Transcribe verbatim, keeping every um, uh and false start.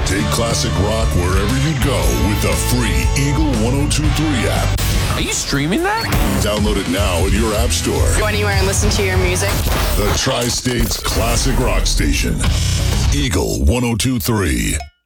Take classic rock wherever you go with the free Eagle ten twenty-three app. Are you streaming that? Download it now at your app store. Go anywhere and listen to your music. The Tri-State's classic rock station. Eagle ten twenty-three.